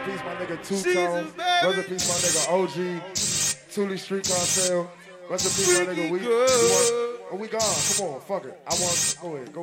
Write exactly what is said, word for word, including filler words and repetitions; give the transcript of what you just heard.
peace, my nigga Two-Tone. Rest in peace, my nigga O G. Thule Street Cartel. Rest in peace, my nigga. We, we want, oh, we gone. Come on, fuck it. I want, go ahead. Go